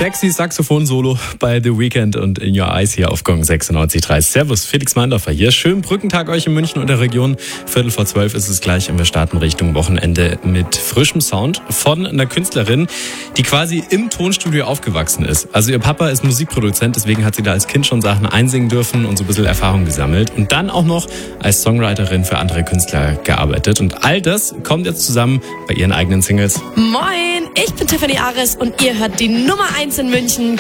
Sexy Saxophon-Solo bei The Weeknd und In Your Eyes hier auf Gong 96.3. Servus, Felix Meindorfer hier. Schönen Brückentag euch in München und der Region. 11:45 ist es gleich und wir starten Richtung Wochenende mit frischem Sound von einer Künstlerin, die quasi im Tonstudio aufgewachsen ist. Also ihr Papa ist Musikproduzent, deswegen hat sie da als Kind schon Sachen einsingen dürfen und so ein bisschen Erfahrung gesammelt. Und dann auch noch als Songwriterin für andere Künstler gearbeitet. Und all das kommt jetzt zusammen bei ihren eigenen Singles. Moin, ich bin Tiffany Ares und ihr hört die Nummer 1 in München,